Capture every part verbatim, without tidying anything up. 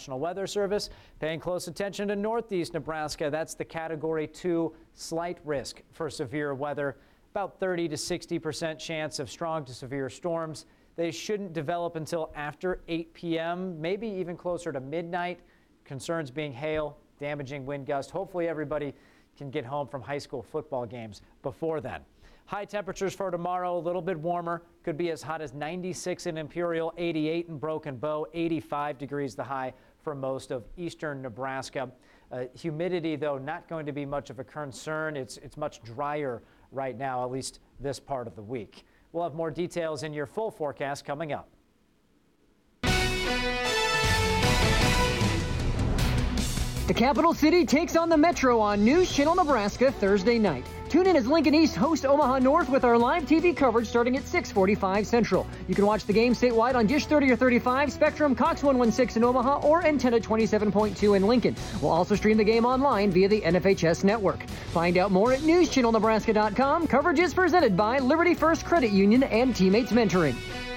National Weather Service. Paying close attention to northeast Nebraska. That's the category two slight risk for severe weather. About thirty to sixty percent chance of strong to severe storms. They shouldn't develop until after eight p m, maybe even closer to midnight. Concerns being hail, damaging wind gust. Hopefully everybody can get home from high school football games before then. High temperatures for tomorrow, a little bit warmer. Could be as hot as ninety-six in Imperial, eighty-eight in Broken Bow, eighty-five degrees the high for most of eastern Nebraska. Uh, humidity, though, not going to be much of a concern. It's, it's much drier right now, at least this part of the week. We'll have more details in your full forecast coming up. The capital city takes on the Metro on News Channel Nebraska Thursday night. Tune in as Lincoln East hosts Omaha North with our live T V coverage starting at six forty-five Central. You can watch the game statewide on Dish thirty or thirty-five, Spectrum, Cox one sixteen in Omaha, or Antenna twenty-seven point two in Lincoln. We'll also stream the game online via the N F H S network. Find out more at news channel nebraska dot com. Coverage is presented by Liberty First Credit Union and Teammates Mentoring.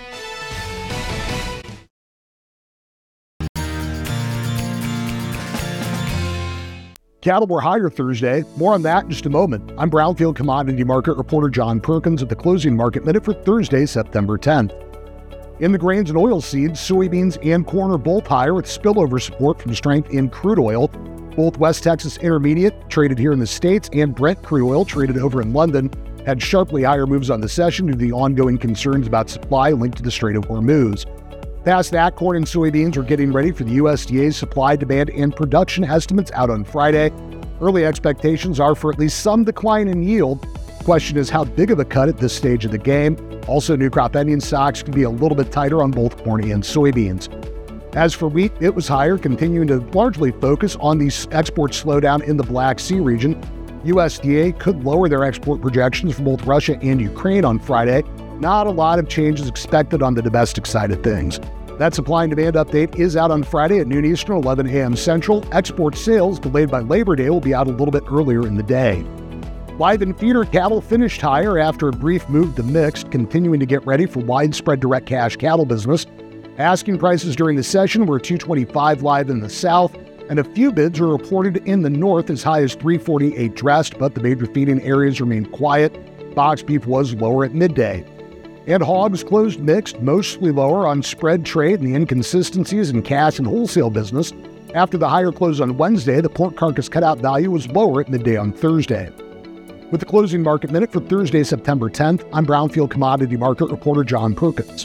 Cattle were higher Thursday. More on that in just a moment. I'm Brownfield Commodity Market reporter John Perkins at the closing market minute for Thursday, September tenth. In the grains and oilseeds, soybeans and corn are both higher with spillover support from strength in crude oil. Both West Texas Intermediate, traded here in the States, and Brent crude oil, traded over in London, had sharply higher moves on the session due to the ongoing concerns about supply linked to the Strait of Hormuz. Past that, corn and soybeans are getting ready for the U S D A's supply, demand, and production estimates out on Friday. Early expectations are for at least some decline in yield. The question is how big of a cut at this stage of the game. Also, new crop ending stocks could be a little bit tighter on both corn and soybeans. As for wheat, it was higher, continuing to largely focus on the export slowdown in the Black Sea region. U S D A could lower their export projections for both Russia and Ukraine on Friday. Not a lot of changes expected on the domestic side of things. That supply and demand update is out on Friday at noon Eastern, eleven a m Central. Export sales, delayed by Labor Day, will be out a little bit earlier in the day. Live and feeder cattle finished higher after a brief move to mixed, continuing to get ready for widespread direct cash cattle business. Asking prices during the session were two twenty-five live in the south, and a few bids are reported in the north as high as three forty-eight dressed, but the major feeding areas remained quiet. Box beef was lower at midday. And hogs closed mixed, mostly lower on spread trade and the inconsistencies in cash and wholesale business. After the higher close on Wednesday, the pork carcass cutout value was lower at midday on Thursday. With the closing market minute for Thursday, September tenth, I'm Brownfield Commodity Market reporter John Perkins.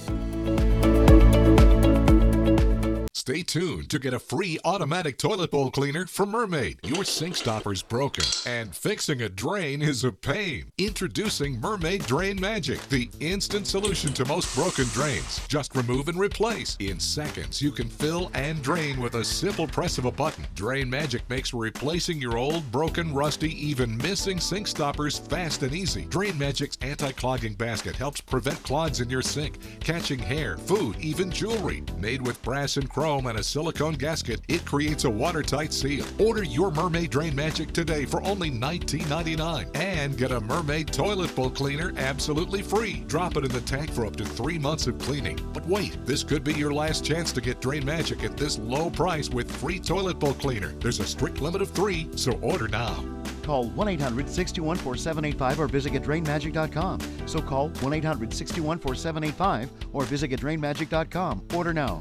Stay tuned to get a free automatic toilet bowl cleaner from Mermaid. Your sink stopper's broken, and fixing a drain is a pain. Introducing Mermaid Drain Magic, the instant solution to most broken drains. Just remove and replace. In seconds, you can fill and drain with a simple press of a button. Drain Magic makes replacing your old, broken, rusty, even missing sink stoppers fast and easy. Drain Magic's anti-clogging basket helps prevent clogs in your sink, catching hair, food, even jewelry. Made with brass and chrome and a silicone gasket, it creates a watertight seal. Order your Mermaid Drain Magic today for only nineteen ninety-nine dollars and get a Mermaid toilet bowl cleaner absolutely free. Drop it in the tank for up to three months of cleaning. But wait, this could be your last chance to get Drain Magic at this low price with free toilet bowl cleaner. There's a strict limit of three, so order now. Call one eight hundred six two one four seven eight five or visit get drain magic dot com. So call one eight hundred six two one four seven eight five or visit get drain magic dot com. Order now.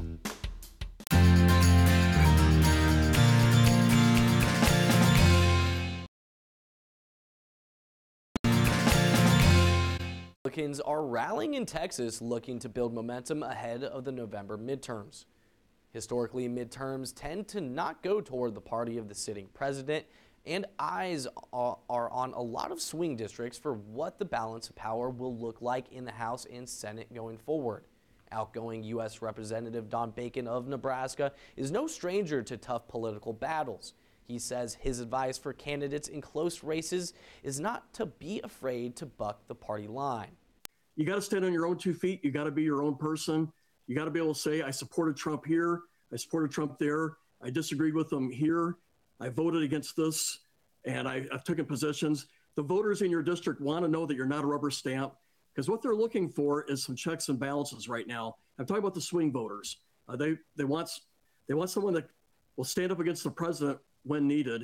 Republicans are rallying in Texas looking to build momentum ahead of the November midterms. Historically, midterms tend to not go toward the party of the sitting president, and eyes are on a lot of swing districts for what the balance of power will look like in the House and Senate going forward. Outgoing U S Representative Don Bacon of Nebraska is no stranger to tough political battles. He says his advice for candidates in close races is not to be afraid to buck the party line. You got to stand on your own two feet. You got to be your own person. You got to be able to say, I supported Trump here. I supported Trump there. I disagreed with him here. I voted against this, and I, I've taken positions. The voters in your district want to know that you're not a rubber stamp, because what they're looking for is some checks and balances right now. I'm talking about the swing voters. Uh, they they want they want someone that will stand up against the president when needed.